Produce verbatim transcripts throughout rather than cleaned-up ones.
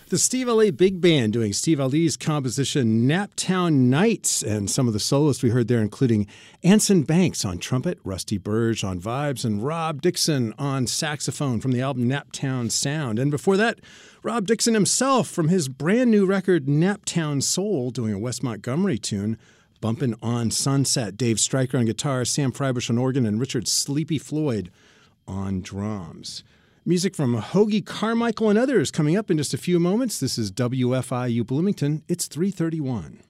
The Steve L A Big Band doing Steve Ali's composition Naptown Nights, and some of the soloists we heard there including Anson Banks on trumpet, Rusty Burge on vibes, and Rob Dixon on saxophone from the album Naptown Sound. And before that, Rob Dixon himself from his brand new record Naptown Soul doing a Wes Montgomery tune, Bumpin' on Sunset. Dave Stryker on guitar, Sam Freibush on organ, and Richard Sleepy Floyd on drums. Music from Hoagy Carmichael and others coming up in just a few moments. This is W F I U Bloomington. It's three thirty-one.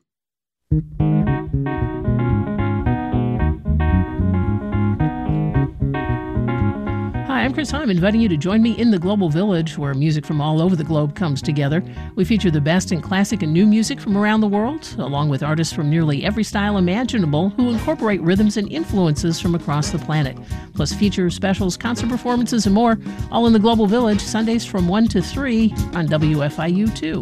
Hi, I'm Chris Heim, inviting you to join me in the Global Village, where music from all over the globe comes together. We feature the best in classic and new music from around the world, along with artists from nearly every style imaginable who incorporate rhythms and influences from across the planet. Plus features, specials, concert performances, and more, all in the Global Village, Sundays from one to three on W F I U two.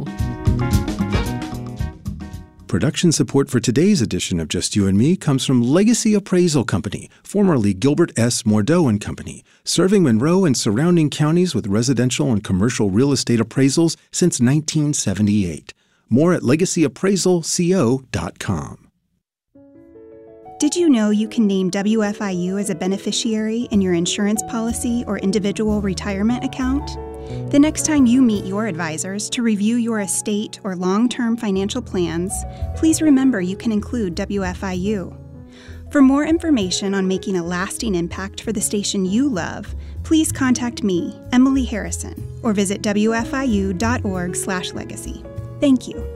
Production support for today's edition of Just You and Me comes from Legacy Appraisal Company, formerly Gilbert S. Mordeau and Company, serving Monroe and surrounding counties with residential and commercial real estate appraisals since nineteen seventy-eight. More at legacy appraisal co dot com. Did you know you can name W F I U as a beneficiary in your insurance policy or individual retirement account? The next time you meet your advisors to review your estate or long-term financial plans, please remember you can include W F I U. For more information on making a lasting impact for the station you love, please contact me, Emily Harrison, or visit w f i u dot org slash legacy. Thank you.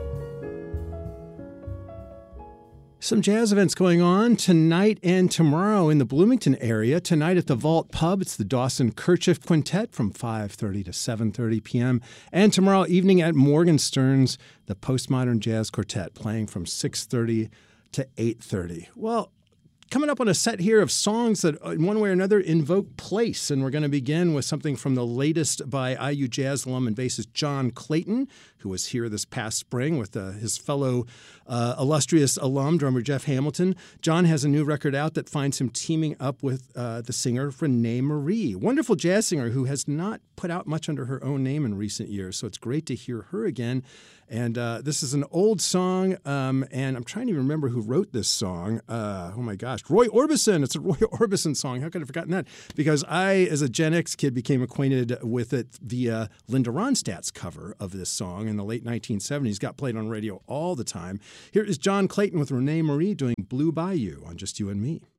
Some jazz events going on tonight and tomorrow in the Bloomington area. Tonight at the Vault Pub, it's the Dawson Kerchief Quintet from five thirty to seven thirty p.m. And tomorrow evening at Morgenstern's, the Postmodern Jazz Quartet playing from six thirty to eight thirty. Well, coming up on a set here of songs that in one way or another invoke place. And we're going to begin with something from the latest by I U Jazz alum and bassist John Clayton, who was here this past spring with uh, his fellow uh, illustrious alum, drummer Jeff Hamilton. John has a new record out that finds him teaming up with uh, the singer Renee Marie, wonderful jazz singer who has not put out much under her own name in recent years. So it's great to hear her again. And uh, this is an old song, um, and I'm trying to remember who wrote this song. Uh, oh, my gosh. Roy Orbison. It's a Roy Orbison song. How could I have forgotten that? Because I, as a Gen X kid, became acquainted with it via Linda Ronstadt's cover of this song in the late nineteen seventies. Got played on radio all the time. Here is John Clayton with Renee Marie doing Blue Bayou on Just You and Me.